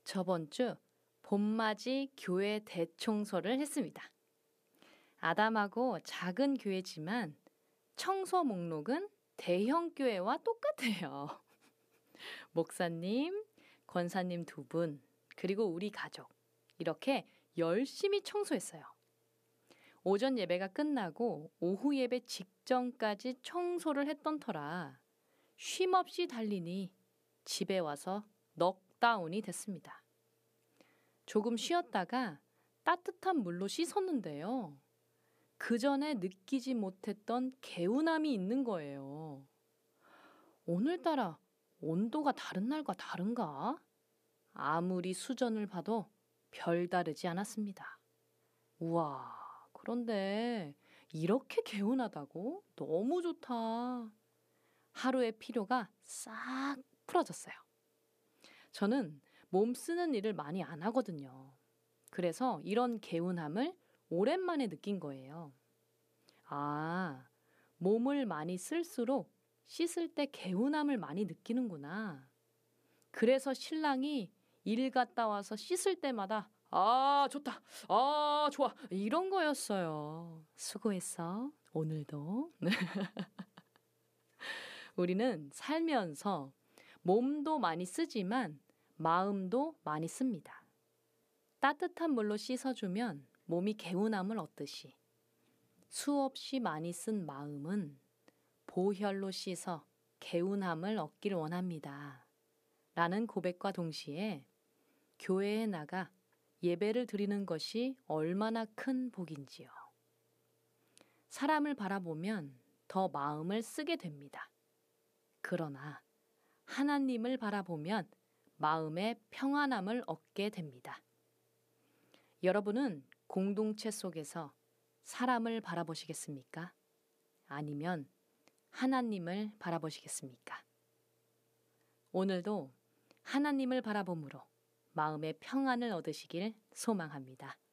저번 주 봄맞이 교회 대청소를 했습니다. 아담하고 작은 교회지만 청소 목록은 대형 교회와 똑같아요. 목사님, 권사님 두 분, 그리고 우리 가족. 이렇게 열심히 청소했어요. 오전 예배가 끝나고 오후 예배 직전까지 청소를 했던 터라 쉼없이 달리니 집에 와서 넉다운이 됐습니다. 조금 쉬었다가 따뜻한 물로 씻었는데요. 그 전에 느끼지 못했던 개운함이 있는 거예요. 오늘따라 온도가 다른 날과 다른가? 아무리 수전을 봐도 별다르지 않았습니다. 우와, 그런데 이렇게 개운하다고? 너무 좋다. 하루의 피로가 싹 풀어졌어요. 저는 몸 쓰는 일을 많이 안 하거든요. 그래서 이런 개운함을 오랜만에 느낀 거예요. 아, 몸을 많이 쓸수록 씻을 때 개운함을 많이 느끼는구나. 그래서 신랑이 일 갔다 와서 씻을 때마다 아, 좋다. 아, 좋아. 이런 거였어요. 수고했어. 오늘도. 우리는 살면서 몸도 많이 쓰지만 마음도 많이 씁니다. 따뜻한 물로 씻어주면 몸이 개운함을 얻듯이 수없이 많이 쓴 마음은 보혈로 씻어 개운함을 얻길 원합니다. 라는 고백과 동시에 교회에 나가 예배를 드리는 것이 얼마나 큰 복인지요. 사람을 바라보면 더 마음을 쓰게 됩니다. 그러나 하나님을 바라보면 마음의 평안함을 얻게 됩니다. 여러분은 공동체 속에서 사람을 바라보시겠습니까? 아니면 하나님을 바라보시겠습니까? 오늘도 하나님을 바라봄으로 마음의 평안을 얻으시길 소망합니다.